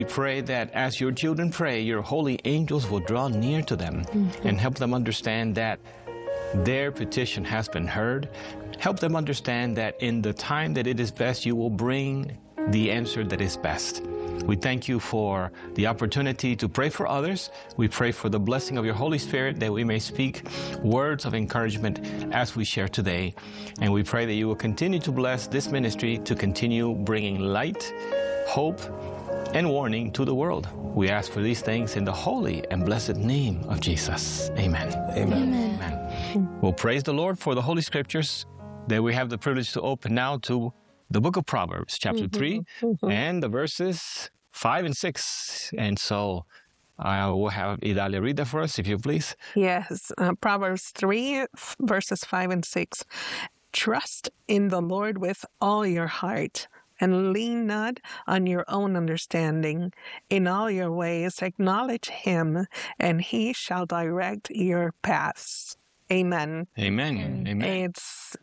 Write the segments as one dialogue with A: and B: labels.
A: We pray that as your children pray, your holy angels will draw near to them and help them understand that their petition has been heard. Help them understand that in the time that it is best, you will bring the answer that is best. We thank you for the opportunity to pray for others. We pray for the blessing of your Holy Spirit that we may speak words of encouragement as we share today. And we pray that you will continue to bless this ministry to continue bringing light, hope, and warning to the world. We ask for these things in the holy and blessed name of Jesus. Amen.
B: Amen.
A: Amen. Well, praise the Lord for the Holy Scriptures that we have the privilege to open now to the book of Proverbs, chapter 3, and the verses 5 and 6. And so I will have Idalia read that for us, if you please.
B: Yes, Proverbs 3, verses 5 and 6. Trust in the Lord with all your heart, and lean not on your own understanding. In all your ways acknowledge him, and he shall direct your paths. Amen.
A: Amen. Amen.
B: It's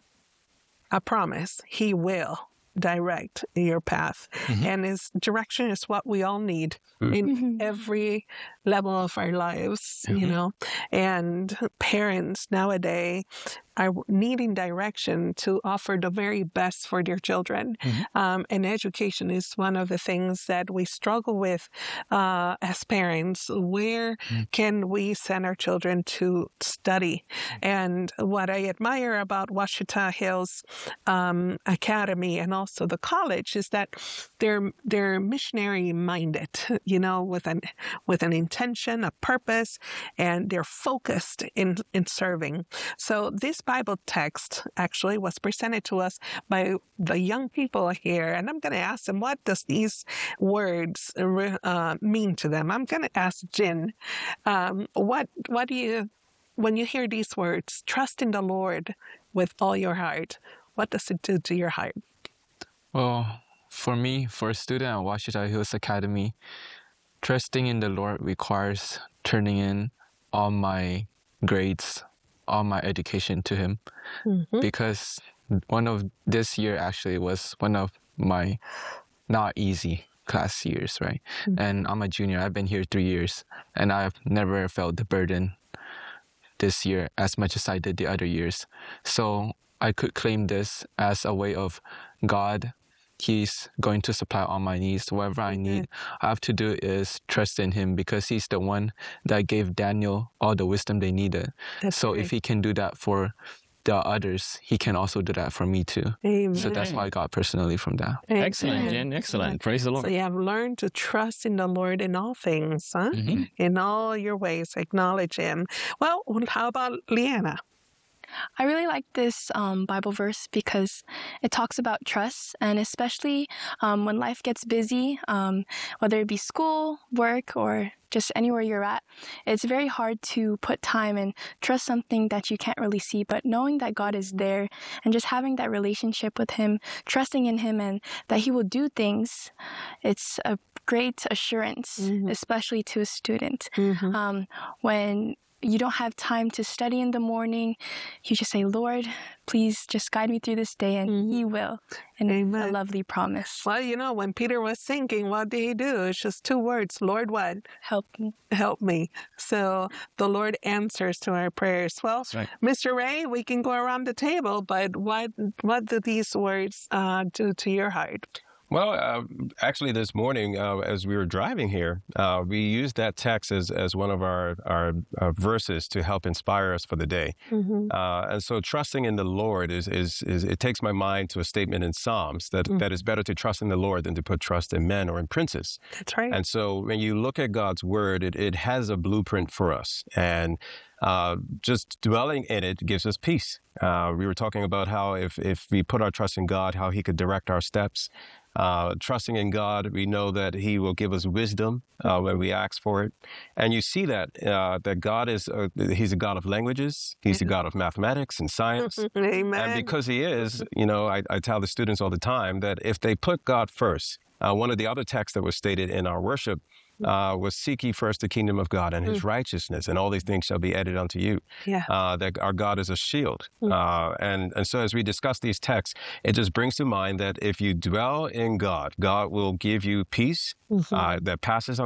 B: a promise. He will direct your path. And his direction is what we all need in every level of our lives, you know. And parents nowadays are needing direction to offer the very best for their children. And education is one of the things that we struggle with as parents. Where can we send our children to study? And what I admire about Ouachita Hills Academy and also the college is that they're missionary minded, you know, with an intention, a purpose, and they're focused in serving. So this Bible text actually was presented to us by the young people here, and I'm going to ask them, what does these words mean to them? I'm going to ask Jen, what do you, when you hear these words, trust in the Lord with all your heart, what does it do to your heart?
C: Well, for me, for a student at Ouachita Hills Academy, trusting in the Lord requires turning in all my grades, all my education to him, because this year actually was one of my not easy class years, right? And I'm a junior. I've been here 3 years, and I've never felt the burden this year as much as I did the other years. So I could claim this as a way of God. He's going to supply all my needs. Whatever I need, I have to do is trust in him, because he's the one that gave Daniel all the wisdom they needed. So if he can do that for the others, he can also do that for me too.
B: Amen.
C: So that's what I got personally from that.
A: Excellent, Jen. Excellent. Praise the Lord.
B: So you have learned to trust in the Lord in all things, huh? In all your ways, acknowledge him. Well, how about Leanna?
D: I really like this Bible verse because it talks about trust, and especially when life gets busy, whether it be school, work, or just anywhere you're at, it's very hard to put time and trust something that you can't really see. But knowing that God is there and just having that relationship with him, trusting in him and that he will do things, it's a great assurance, especially to a student. When you don't have time to study in the morning, you just say, Lord, please just guide me through this day, and he will. And
B: Amen.
D: It's a lovely promise.
B: Well, you know, when Peter was sinking, what did he do? It's just 2 words. Lord, what?
D: Help me.
B: Help me. So the Lord answers to our prayers. Well, Mr. Ray, we can go around the table, but what do these words do to your heart?
E: Well, actually, this morning, as we were driving here, we used that text as one of our verses to help inspire us for the day. And so trusting in the Lord is it takes my mind to a statement in Psalms that it's better to trust in the Lord than to put trust in men or in princes.
B: That's right.
E: And so when you look at God's word, it has a blueprint for us. And just dwelling in it gives us peace. We were talking about how if we put our trust in God, how he could direct our steps. Trusting in God, we know that he will give us wisdom when we ask for it. And you see that God is, he's a God of languages. He's a God of mathematics and science.
B: Amen.
E: And because he is, you know, I tell the students all the time that if they put God first, One of the other texts that was stated in our worship was seek ye first the kingdom of God and his righteousness, and all these things shall be added unto you.
B: Yeah.
E: That our God is a shield. And so as we discuss these texts, it just brings to mind that if you dwell in God, God will give you peace that passes